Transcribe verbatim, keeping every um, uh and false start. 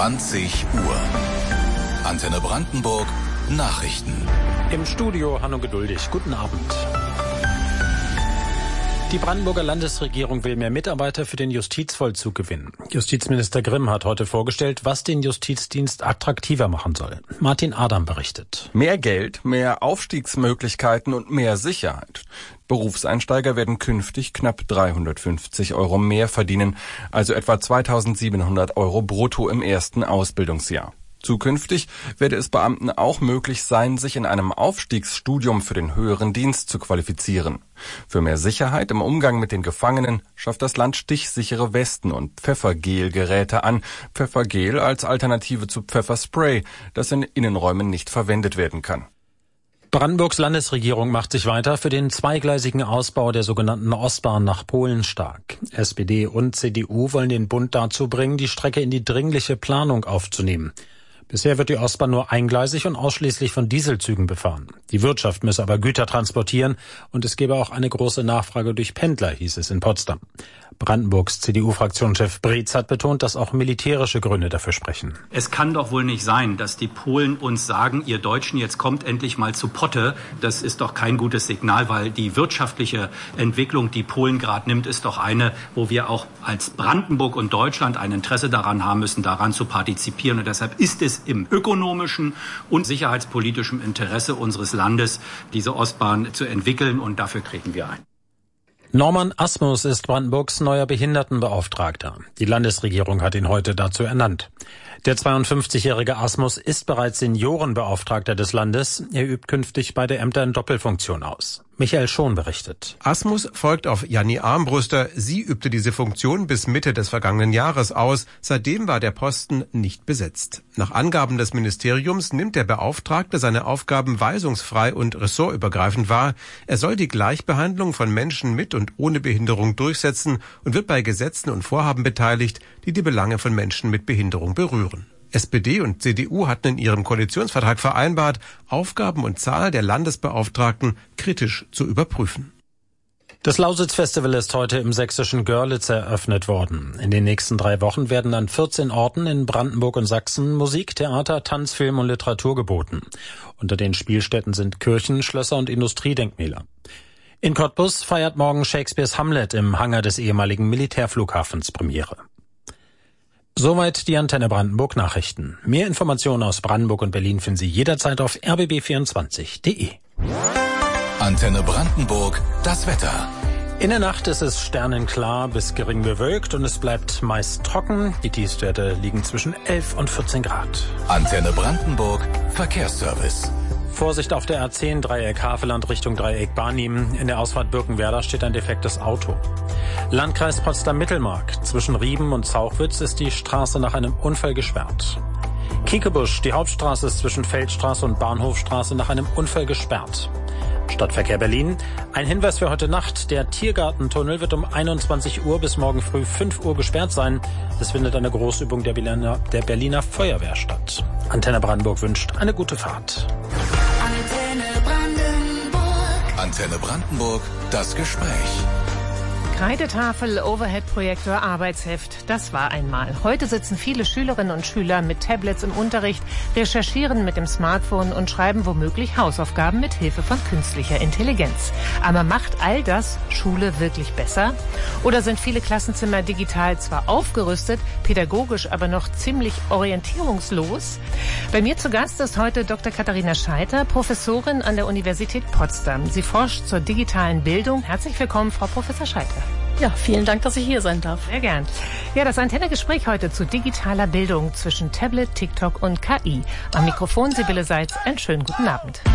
zwanzig Uhr. Antenne Brandenburg Nachrichten. Im Studio Hanno Geduldig. Guten Abend. Die Brandenburger Landesregierung will mehr Mitarbeiter für den Justizvollzug gewinnen. Justizminister Grimm hat heute vorgestellt, was den Justizdienst attraktiver machen soll. Martin Adam berichtet. Mehr Geld, mehr Aufstiegsmöglichkeiten und mehr Sicherheit. Berufseinsteiger werden künftig knapp dreihundertfünfzig Euro mehr verdienen, also etwa zweitausendsiebenhundert Euro brutto im ersten Ausbildungsjahr. Zukünftig werde es Beamten auch möglich sein, sich in einem Aufstiegsstudium für den höheren Dienst zu qualifizieren. Für mehr Sicherheit im Umgang mit den Gefangenen schafft das Land stichsichere Westen und Pfeffergelgeräte an. Pfeffergel als Alternative zu Pfefferspray, das in Innenräumen nicht verwendet werden kann. Brandenburgs Landesregierung macht sich weiter für den zweigleisigen Ausbau der sogenannten Ostbahn nach Polen stark. S P D und C D U wollen den Bund dazu bringen, die Strecke in die dringliche Planung aufzunehmen. Bisher wird die Ostbahn nur eingleisig und ausschließlich von Dieselzügen befahren. Die Wirtschaft müsse aber Güter transportieren und es gebe auch eine große Nachfrage durch Pendler, hieß es in Potsdam. Brandenburgs C D U-Fraktionschef Breetz hat betont, dass auch militärische Gründe dafür sprechen. Es kann doch wohl nicht sein, dass die Polen uns sagen, ihr Deutschen, jetzt kommt endlich mal zu Potte. Das ist doch kein gutes Signal, weil die wirtschaftliche Entwicklung, die Polen gerade nimmt, ist doch eine, wo wir auch als Brandenburg und Deutschland ein Interesse daran haben müssen, daran zu partizipieren. Und deshalb ist es im ökonomischen und sicherheitspolitischen Interesse unseres Landes, diese Ostbahn zu entwickeln, und dafür treten wir ein. Norman Asmus ist Brandenburgs neuer Behindertenbeauftragter. Die Landesregierung hat ihn heute dazu ernannt. Der zweiundfünfzigjährige Asmus ist bereits Seniorenbeauftragter des Landes. Er übt künftig beide Ämter in Doppelfunktion aus. Michael Schon berichtet. Asmus folgt auf Janni Armbruster. Sie übte diese Funktion bis Mitte des vergangenen Jahres aus. Seitdem war der Posten nicht besetzt. Nach Angaben des Ministeriums nimmt der Beauftragte seine Aufgaben weisungsfrei und ressortübergreifend wahr. Er soll die Gleichbehandlung von Menschen mit und ohne Behinderung durchsetzen und wird bei Gesetzen und Vorhaben beteiligt, die die Belange von Menschen mit Behinderung berühren. S P D und C D U hatten in ihrem Koalitionsvertrag vereinbart, Aufgaben und Zahl der Landesbeauftragten kritisch zu überprüfen. Das Lausitz-Festival ist heute im sächsischen Görlitz eröffnet worden. In den nächsten drei Wochen werden an vierzehn Orten in Brandenburg und Sachsen Musik, Theater, Tanz, Film und Literatur geboten. Unter den Spielstätten sind Kirchen, Schlösser und Industriedenkmäler. In Cottbus feiert morgen Shakespeares Hamlet im Hangar des ehemaligen Militärflughafens Premiere. Soweit die Antenne Brandenburg Nachrichten. Mehr Informationen aus Brandenburg und Berlin finden Sie jederzeit auf r b b vierundzwanzig punkt d e. Antenne Brandenburg, das Wetter. In der Nacht ist es sternenklar bis gering bewölkt und es bleibt meist trocken. Die Tiefstwerte liegen zwischen elf und vierzehn Grad. Antenne Brandenburg, Verkehrsservice. Vorsicht auf der R zehn, Dreieck Havelland Richtung Dreieck Barnim. In der Ausfahrt Birkenwerder steht ein defektes Auto. Landkreis Potsdam-Mittelmark. Zwischen Rieben und Zauchwitz ist die Straße nach einem Unfall gesperrt. Kiekebusch. Die Hauptstraße ist zwischen Feldstraße und Bahnhofstraße nach einem Unfall gesperrt. Stadtverkehr Berlin. Ein Hinweis für heute Nacht. Der Tiergartentunnel wird um einundzwanzig Uhr bis morgen früh fünf Uhr gesperrt sein. Es findet eine Großübung der Berliner, der Berliner Feuerwehr statt. Antenne Brandenburg wünscht eine gute Fahrt. Antenne Brandenburg. Antenne Brandenburg, das Gespräch. Kreidetafel, Overhead-Projektor, Arbeitsheft, das war einmal. Heute sitzen viele Schülerinnen und Schüler mit Tablets im Unterricht, recherchieren mit dem Smartphone und schreiben womöglich Hausaufgaben mit Hilfe von künstlicher Intelligenz. Aber macht all das Schule wirklich besser? Oder sind viele Klassenzimmer digital zwar aufgerüstet, pädagogisch aber noch ziemlich orientierungslos? Bei mir zu Gast ist heute Doktor Katharina Scheiter, Professorin an der Universität Potsdam. Sie forscht zur digitalen Bildung. Herzlich willkommen, Frau Professor Scheiter. Ja, vielen Dank, dass ich hier sein darf. Sehr gern. Ja, das Antenne-Gespräch heute zu digitaler Bildung zwischen Tablet, TikTok und K I. Am Mikrofon Sibylle Seitz. Einen schönen guten Abend.